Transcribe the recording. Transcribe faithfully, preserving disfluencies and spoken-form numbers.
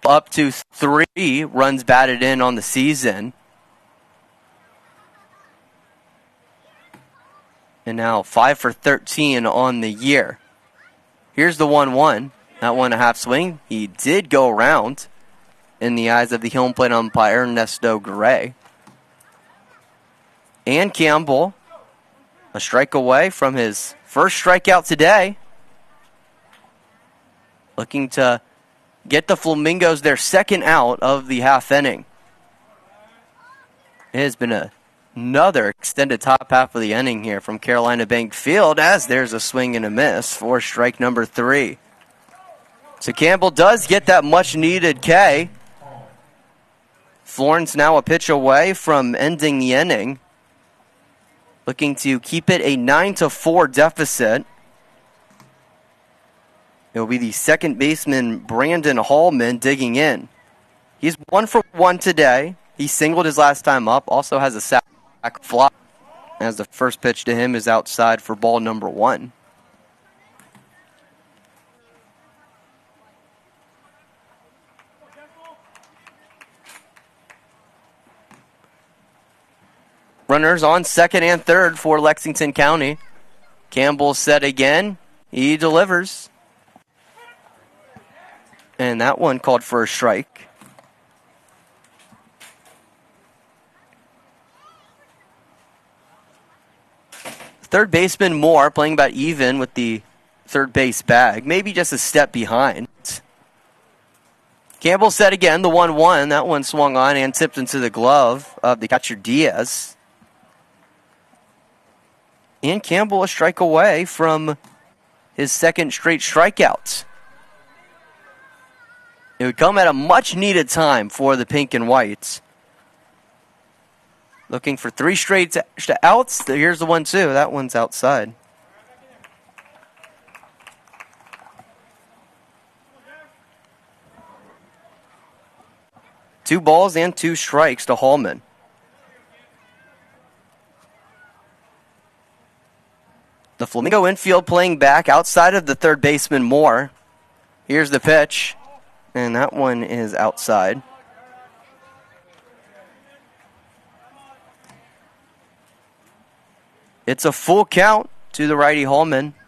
up to three runs batted in on the season. And now five for thirteen on the year. Here's the one one. That one a half swing. He did go around in the eyes of the home plate umpire, Ernesto Gray. And Campbell, a strike away from his first strikeout today. Looking to get the Flamingos their second out of the half inning. It has been a Another extended top half of the inning here from Carolina Bank Field, as there's a swing and a miss for strike number three. So Campbell does get that much-needed K. Florence now a pitch away from ending the inning, looking to keep it a nine to four deficit. It will be the second baseman, Brandon Hallman, digging in. He's one for one today. He singled his last time up, also has a sac fly, as the first pitch to him is outside for ball number one. Runners on second and third for Lexington County. Campbell set again. He delivers. And that one called for a strike. Third baseman Moore playing about even with the third base bag. Maybe just a step behind. Campbell set again, the one one. That one swung on and tipped into the glove of the catcher Diaz. And Campbell a strike away from his second straight strikeout. It would come at a much-needed time for the pink and whites. Looking for three straight outs. Here's the one, too. That one's outside. Two balls and two strikes to Hallman. The Flamingo infield playing back outside of the third baseman Moore. Here's the pitch. And that one is outside. It's a full count to the righty Hallman.